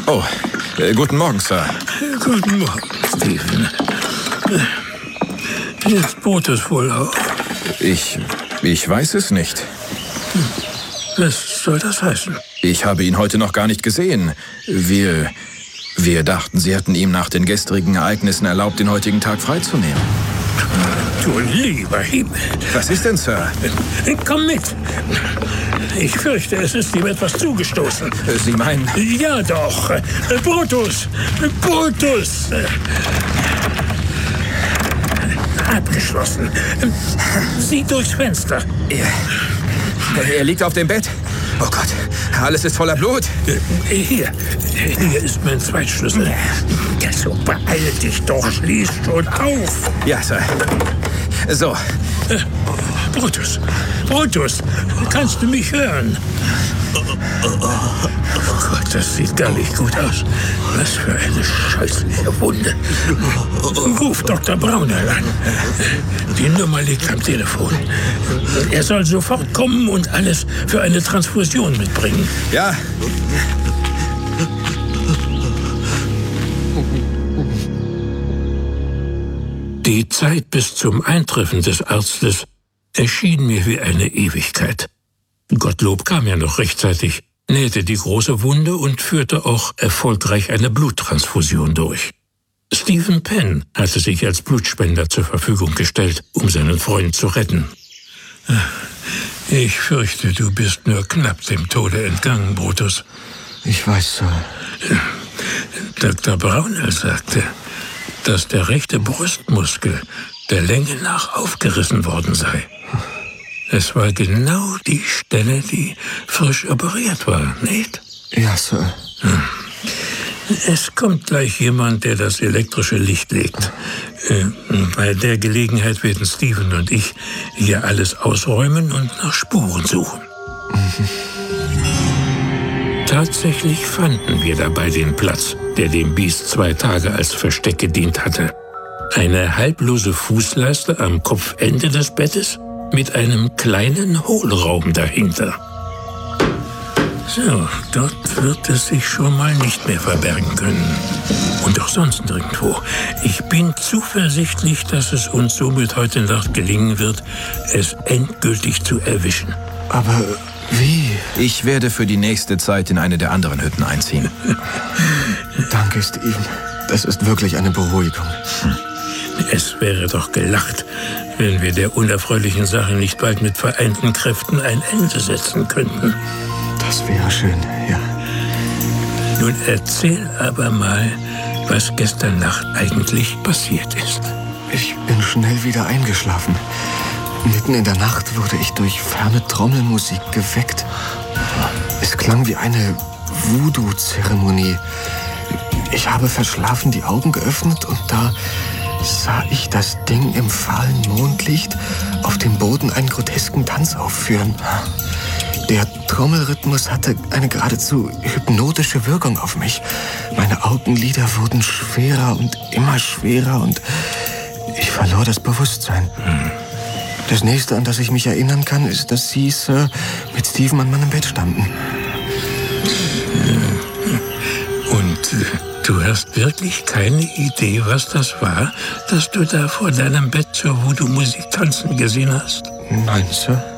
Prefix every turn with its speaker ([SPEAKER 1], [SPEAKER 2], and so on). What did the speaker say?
[SPEAKER 1] Oh, guten Morgen, Sir.
[SPEAKER 2] Guten Morgen, Stephen. Ist Brutus wohl auf?
[SPEAKER 1] Ich weiß es nicht.
[SPEAKER 2] Was soll das heißen?
[SPEAKER 1] Ich habe ihn heute noch gar nicht gesehen. Wir dachten, Sie hätten ihm nach den gestrigen Ereignissen erlaubt, den heutigen Tag freizunehmen.
[SPEAKER 2] Du lieber Himmel.
[SPEAKER 1] Was ist denn, Sir?
[SPEAKER 2] Komm mit. Ich fürchte, es ist ihm etwas zugestoßen.
[SPEAKER 1] Sie meinen?
[SPEAKER 2] Ja doch. Brutus. Brutus. Abgeschlossen. Sieh durchs Fenster.
[SPEAKER 1] Er liegt auf dem Bett. Oh Gott, alles ist voller Blut.
[SPEAKER 2] Hier ist mein Zweitschlüssel. So, beeil dich doch, schließ schon auf.
[SPEAKER 1] Ja, Sir. So.
[SPEAKER 2] Brutus, kannst du mich hören? Oh Gott, das sieht gar nicht gut aus. Was für eine scheußliche Wunde. Ruf Dr. Braunerl an. Die Nummer liegt am Telefon. Er soll sofort kommen und alles für eine Transfusion mitbringen.
[SPEAKER 1] Ja.
[SPEAKER 2] Die Zeit bis zum Eintreffen des Arztes erschien mir wie eine Ewigkeit. Gottlob kam ja noch rechtzeitig, nähte die große Wunde und führte auch erfolgreich eine Bluttransfusion durch. Stephen Penn hatte sich als Blutspender zur Verfügung gestellt, um seinen Freund zu retten. Ich fürchte, du bist nur knapp dem Tode entgangen, Brutus.
[SPEAKER 3] Ich weiß, Sir.
[SPEAKER 2] Dr. Braunerl sagte, dass der rechte Brustmuskel der Länge nach aufgerissen worden sei. Es war genau die Stelle, die frisch operiert war, nicht?
[SPEAKER 3] Ja, Sir.
[SPEAKER 2] Es kommt gleich jemand, der das elektrische Licht legt. Bei der Gelegenheit werden Stephen und ich hier alles ausräumen und nach Spuren suchen. Tatsächlich fanden wir dabei den Platz, der dem Biest 2 Tage als Versteck gedient hatte. Eine halblose Fußleiste am Kopfende des Bettes mit einem kleinen Hohlraum dahinter. So, dort wird es sich schon mal nicht mehr verbergen können. Und auch sonst nirgendwo. Ich bin zuversichtlich, dass es uns somit heute Nacht gelingen wird, es endgültig zu erwischen.
[SPEAKER 3] Aber wie?
[SPEAKER 1] Ich werde für die nächste Zeit in eine der anderen Hütten einziehen.
[SPEAKER 3] Danke, Stephen. Das ist wirklich eine Beruhigung.
[SPEAKER 2] Es wäre doch gelacht, wenn wir der unerfreulichen Sache nicht bald mit vereinten Kräften ein Ende setzen könnten.
[SPEAKER 3] Das wäre schön, ja.
[SPEAKER 2] Nun erzähl aber mal, was gestern Nacht eigentlich passiert ist.
[SPEAKER 3] Ich bin schnell wieder eingeschlafen. Mitten in der Nacht wurde ich durch ferne Trommelmusik geweckt. Es klang wie eine Voodoo-Zeremonie. Ich habe verschlafen die Augen geöffnet und da sah ich das Ding im fahlen Mondlicht auf dem Boden einen grotesken Tanz aufführen. Der Trommelrhythmus hatte eine geradezu hypnotische Wirkung auf mich. Meine Augenlider wurden schwerer und immer schwerer und ich verlor das Bewusstsein. Das nächste, an das ich mich erinnern kann, ist, dass Sie, Sir, mit Stephen an meinem Bett standen.
[SPEAKER 2] Und du hast wirklich keine Idee, was das war, dass du da vor deinem Bett zur Voodoo-Musik tanzen gesehen hast?
[SPEAKER 3] Nein, Sir.